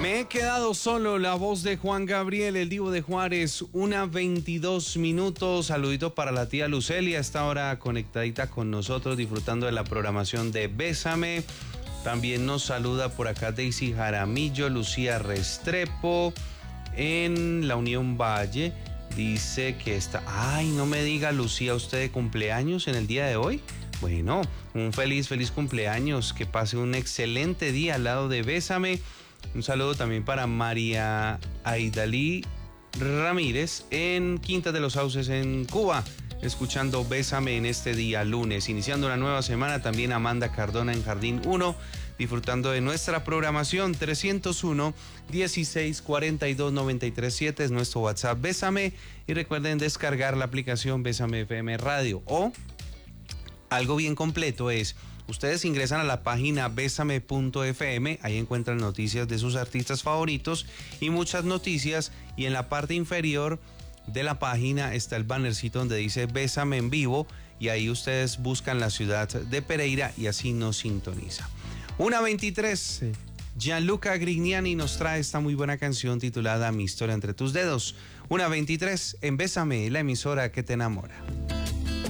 Me he quedado solo, la voz de Juan Gabriel, el Divo de Juárez, 1:22. Saludito para la tía Lucelia, está ahora conectadita con nosotros, disfrutando de la programación de Bésame. También nos saluda por acá Daisy Jaramillo, Lucía Restrepo, en la Unión Valle. Dice que está... Ay, no me diga, Lucía, ¿usted de cumpleaños en el día de hoy? Bueno, un feliz cumpleaños, que pase un excelente día al lado de Bésame. Un saludo también para María Aidalí Ramírez en Quinta de los Sauces en Cuba, escuchando Bésame en este día lunes. Iniciando una nueva semana, también Amanda Cardona en Jardín 1, disfrutando de nuestra programación. 301-1642-937 es nuestro WhatsApp Bésame. Y recuerden descargar la aplicación Bésame FM Radio. O algo bien completo es... Ustedes ingresan a la página besame.fm, ahí encuentran noticias de sus artistas favoritos y muchas noticias, y en la parte inferior de la página está el bannercito donde dice Bésame en vivo, y ahí ustedes buscan la ciudad de Pereira y así nos sintoniza. 1:23, Gianluca Grignani nos trae esta muy buena canción titulada Mi historia entre tus dedos. 1:23 en Bésame, la emisora que te enamora.